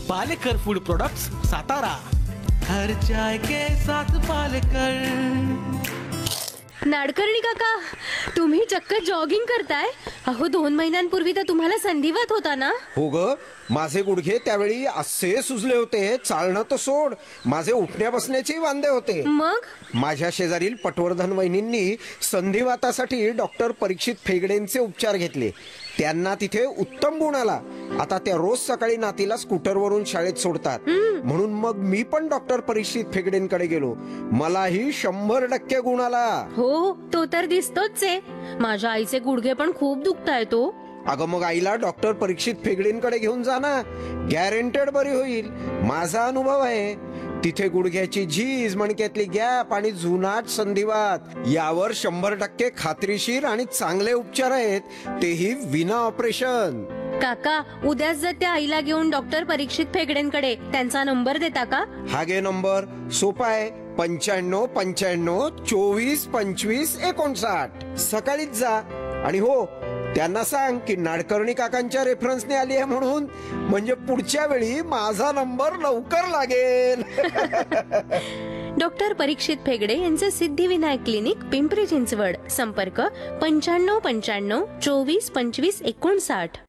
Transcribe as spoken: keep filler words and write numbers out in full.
Palekar food products, Satara. हर चाय के साथ पालेकर. नाडकर्णी काका, तुम्ही चक्क जॉगिंग करताय? अहो, दोन महिन्यांपूर्वी तर तुम्हाला संधिवात होता ना? हो ग, माझे गुडघे त्यावेळी असे सुजले होते, चालणं तर सोड, माझे उठण्या बसण्याचे वांदे होते. मग माझ्या शेजारील पटवर्धन वहिनींनी संधिवातासाठी डॉक्टर परीक्षित फेगडेंचे उपचार घेतले. त्यांना तिथे उत्तम गुण आला. आता त्या रोज सकाळी नातीला स्कूटरवरून शाळेत सोडतात. म्हणून मग मी पण डॉक्टर परीक्षित फेगडेंकडे गेलो. मलाही शंभर टक्के गुण आला. हो, तो तर दिसतोच आहे. माझ्या आईचे गुडघे पण खूप दुखतायत ओ. अगं मग आईला डॉक्टर परीक्षित फेगडेंकडे घेऊन जा ना, गॅरंटेड बरी होईल. माझा अनुभव आहे. तिथे गुडघ्याची झीज, मणक्यातली गॅप आणि जुनाट संधिवात यावर शंभर टक्के खात्रीशीर आणि चांगले उपचार आहेत, तेही विना ऑपरेशन. काका, उद्याच जर त्या आईला घेऊन डॉक्टर परीक्षित फेगडेंकडे, त्यांचा नंबर देता का? हा घे नंबर, सोपा आहे. पंच्याण्णव पंच्याण्णव चोवीस पंचवीस एकोणसाठ. सकाळीच जा. आणि हो, त्यांना सांग की नाडकर्णी काकांच्या रेफरन्सने आली आहे म्हणून, म्हणजे पुढच्या वेळी माझा नंबर लवकर लागेल. डॉक्टर परीक्षित फेगडे यांचे सिद्धिविनायक क्लिनिक, पिंपरी चिंचवड. संपर्क पंच्याण्णव पंच्याण्णव चोवीस पंचवीस एकोणसाठ.